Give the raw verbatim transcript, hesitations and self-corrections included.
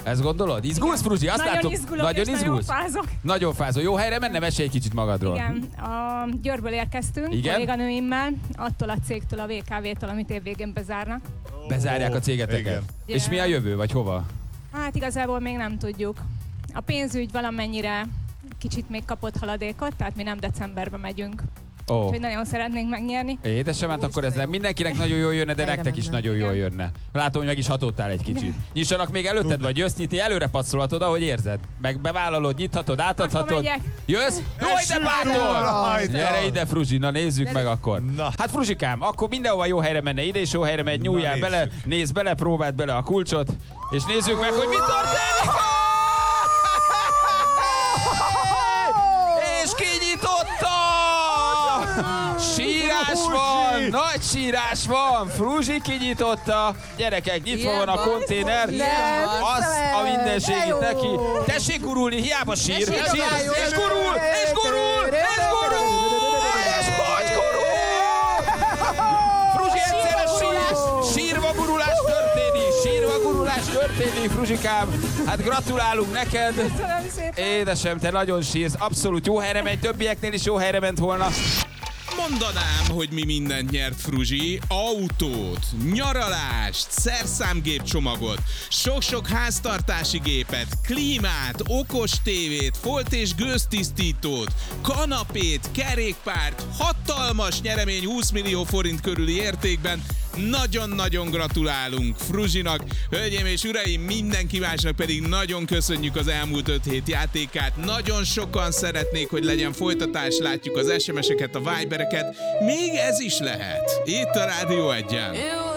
Ezt gondolod? Izgulsz, Fruzsi? Azt nagyon látom. izgulok, Nagyon és izgulsz? nagyon fázok. Nagyon fázol. Jó helyre menne? Mesélj egy kicsit magadról. Igen, a Győrből érkeztünk, Igen? kolléganőimmel, attól a cégtől, a vé ká vé-től, amit évvégén bezárnak. Bezárják a cégeteket. Igen. És mi a jövő, vagy hova? Hát igazából még nem tudjuk. A pénzügy valamennyire kicsit még kapott haladékot, tehát mi nem decemberben megyünk. Ó. Oh. Úgyhogy nagyon szeretnénk megnyerni. Édesem, hát akkor ez nem mindenkinek nagyon jól jönne, de Helyre nektek is mennek. nagyon jól Igen. jönne. Látom, hogy meg is hatódtál egy kicsit. Nyissanak még előtted, vagy jössz nyitni, előre passzolhatod, ahogy érzed. Meg bevállalod, nyithatod, átadhatod. Akkor megyek. Jössz? Jó, ide bátor! Rajta! Gyere ide, Fruzsi, na nézzük meg akkor. Na. Hát Fruzsikám, akkor mindenhova jó helyre menne, ide is jó helyre megy, nyúljál Na, bele, nézzük. nézd bele, próbáld bele a kulcsot, és nézzük meg, hogy mi történik! És kinyitotta! Sírás van! Nagy sírás van! Fruzsi kinyitotta! Gyerekek, nyitva Ilyen van a van? konténer! Ilyen van? Az a minden segít De jó! neki! Tessék gurulni, hiába sír! Ne Sír! sírjál, És jó! gurul! És gurul! És gurul! És hogy gurul! Fruzsi egyszerre sír! Sírva gurulás történik! Sírva gurulás történik, Fruzsikám! Hát gratulálunk neked! Köszönöm szépen! Édesem, te nagyon sírsz, abszolút jó helyre megy, többieknél is jó helyre ment volna. Mondanám, hogy mi mindent nyert Fruzsi. Autót, nyaralást, szerszámgépcsomagot, sok-sok háztartási gépet, klímát, okos tévét, folt- és gőztisztítót, kanapét, kerékpárt, hatalmas nyeremény húsz millió forint körüli értékben. Nagyon-nagyon gratulálunk Fruzsinak. Hölgyeim és uraim, mindenki másnak pedig nagyon köszönjük az elmúlt öt hét játékát. Nagyon sokan szeretnék, hogy legyen folytatás, látjuk az es em eseket, a Vibereket. Még ez is lehet. Itt a Rádió Egyen.